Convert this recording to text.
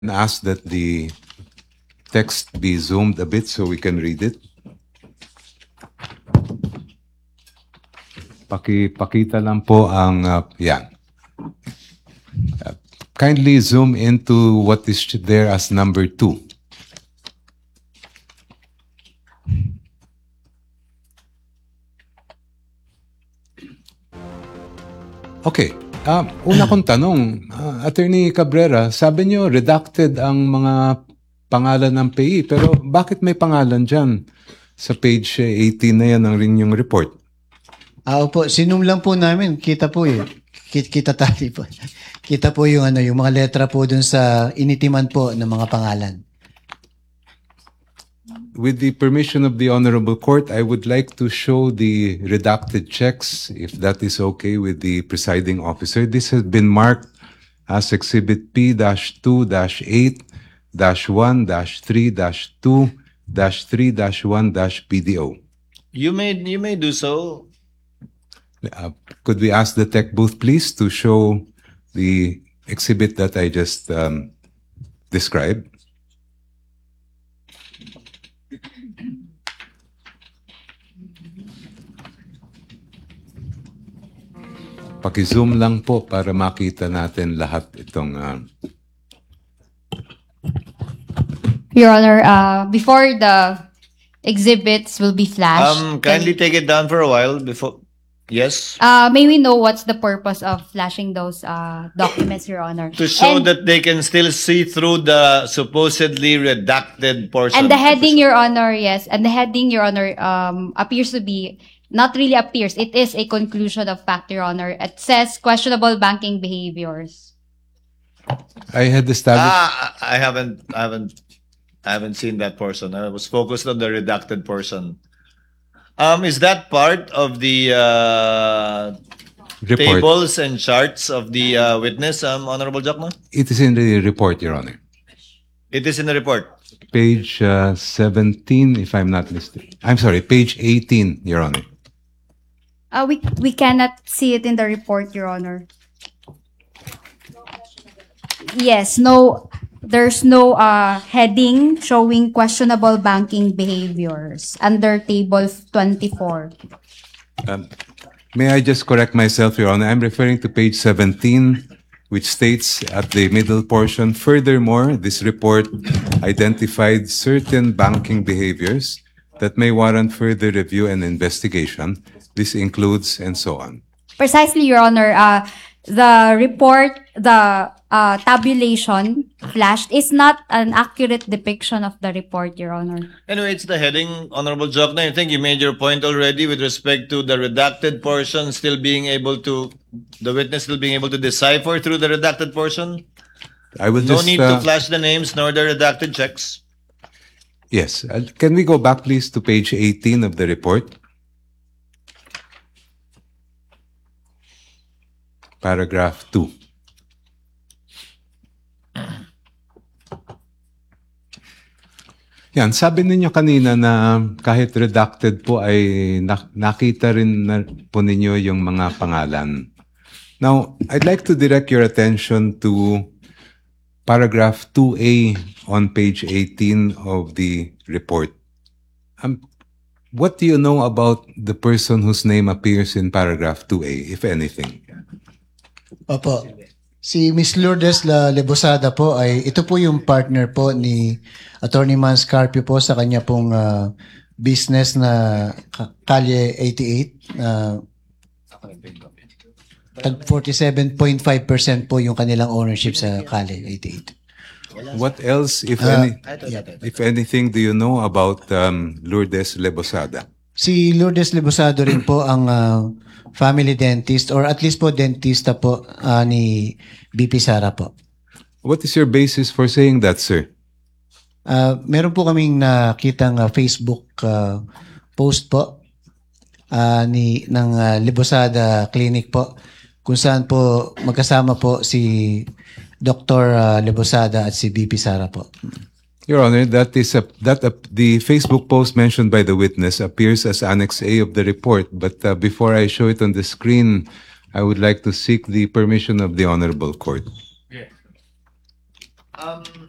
ask that the text be zoomed a bit so we can read it. Pakita lang po ang, yan. Kindly zoom into what is there as number 2. Okay. Una kong tanong, Attorney Cabrera, sabi niyo redacted ang mga pangalan ng PAYE, pero bakit may pangalan dyan? Sa page 18 na yan ang inyong report. Opo, sinum lang po namin, kita po eh. Kita tali po. Kita po yung yung mga letra po dun sa initiman po ng mga pangalan. With the permission of the Honorable Court, I would like to show the redacted checks, if that is okay with the presiding officer. This has been marked as Exhibit P-2-8-1-3-2-3-1-PDO. You may do so. Could we ask the tech booth, please, to show the exhibit that I just described? Paki-zoom lang po para makita natin lahat itong... Your Honor, before the exhibits will be flashed... Kindly take it down for a while before... Yes? May we know what's the purpose of flashing those documents, Your Honor? To show that they can still see through the supposedly redacted portion. And the heading, Your Honor, yes. And the heading, Your Honor, appears to be... Not really appears. It is a conclusion of fact, Your Honor. It says questionable banking behaviors. I had established... I haven't seen that portion. I was focused on the redacted portion. Is that part of the report. Tables and charts of the witness, Honorable Jokno? It is in the report, Your Honor. It is in the report. Page 17, if I'm not mistaken. I'm sorry, page 18, Your Honor. We cannot see it in the report, Your Honor. Yes, there's no heading showing questionable banking behaviors under table 24. May I just correct myself, Your Honor? I'm referring to page 17, which states at the middle portion, furthermore, this report identified certain banking behaviors that may warrant further review and investigation. This includes and so on. Precisely, Your Honor. The report, the tabulation flashed is not an accurate depiction of the report, Your Honor. Anyway, it's the heading, Honorable Jokno. I think you made your point already with respect to the redacted portion still being able to, the witness still being able to decipher through the redacted portion. I will No just, need to flash the names nor the redacted checks. Yes. Can we go back, please, to page 18 of the report? Paragraph 2. Yan, sabi ninyo kanina na kahit redacted po ay nakita rin na po ninyo yung mga pangalan. Now, I'd like to direct your attention to paragraph 2A on page 18 of the report. What do you know about the person whose name appears in paragraph 2A, if anything? Opo. Si Miss Lourdes Lebosada po ay ito po yung partner po ni Attorney Mans Carpio po sa kanya pong business na Calle 88. Tag 47.5% po yung kanilang ownership sa Calle 88. What else, if anything, do you know about Lourdes Lebosada? Si Lourdes Lebosado rin po ang family dentist or at least po dentista po ni BP Sara po. What is your basis for saying that, sir? Meron po kaming nakitang Facebook post po ng Lebosada Clinic po kung saan po magkasama po si Dr. Lebosada at si BP Sara po. Your Honor, the Facebook post mentioned by the witness appears as Annex A of the report, but before I show it on the screen, I would like to seek the permission of the Honorable Court. Yeah.